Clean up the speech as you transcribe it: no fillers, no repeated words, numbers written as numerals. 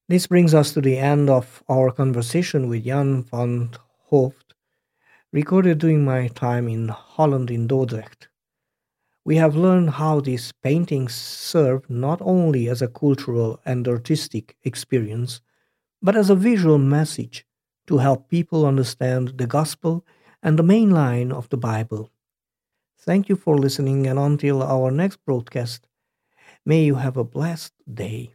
This brings us to the end of our conversation with Jan van Hooft, recorded during my time in Holland in Dordrecht. We have learned how these paintings serve not only as a cultural and artistic experience, but as a visual message to help people understand the gospel and the main line of the Bible. Thank you for listening, and until our next broadcast, may you have a blessed day.